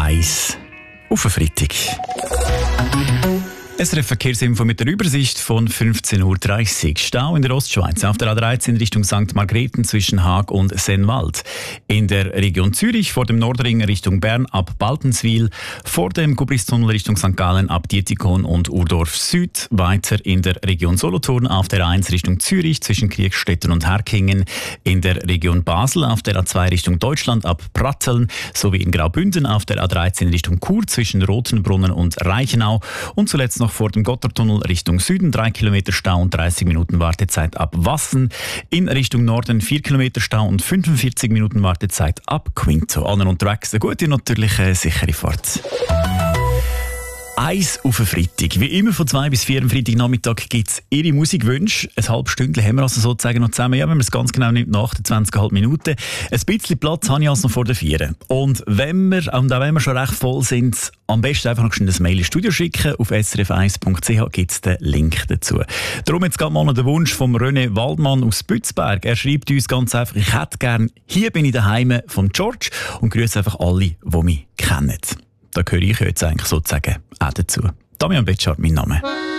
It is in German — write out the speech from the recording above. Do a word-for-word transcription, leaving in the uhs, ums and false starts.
eins auf den Freitag. S R F Verkehrsinfo mit der Übersicht von fünfzehn Uhr dreißig. Stau in der Ostschweiz auf der A dreizehn Richtung Sankt Margrethen zwischen Haag und Sennwald. In der Region Zürich vor dem Nordring Richtung Bern ab Baltenswil. Vor dem Gubristunnel Richtung Sankt Gallen ab Dietikon und Urdorf Süd. Weiter in der Region Solothurn auf der A eins Richtung Zürich zwischen Kriegstetten und Herkingen. In der Region Basel auf der A zwei Richtung Deutschland ab Pratteln. Sowie in Graubünden auf der A dreizehn Richtung Chur zwischen Rothenbrunnen und Reichenau. Und zuletzt noch vor dem Gotthardtunnel Richtung Süden drei Kilometer Stau und dreißig Minuten Wartezeit ab Wassen. In Richtung Norden vier Kilometer Stau und fünfundvierzig Minuten Wartezeit ab Quinto. Allen unterwegs eine gute und natürlich eine sichere Fahrt. Eins auf den Freitag. Wie immer von zwei bis vier am Freitagnachmittag gibt es Ihre Musikwünsche. Ein halbes Stündchen haben wir also sozusagen noch zusammen. Ja, wenn man es ganz genau nimmt, nach achtundzwanzig Komma fünf Minuten. Ein bisschen Platz habe ich also noch vor der vier. Und wenn wir, und auch wenn wir schon recht voll sind, am besten einfach noch schnell ein Mail ins Studio schicken. Auf s r f eins punkt c h gibt es den Link dazu. Darum jetzt gerade mal noch der Wunsch von René Waldmann aus Bützberg. Er schreibt uns ganz einfach, ich hätte gern «Hier bin ich daheim» von George und grüße einfach alle, die mich kennen. Da gehöre ich jetzt eigentlich sozusagen auch dazu. Damian Betschart, mein Name.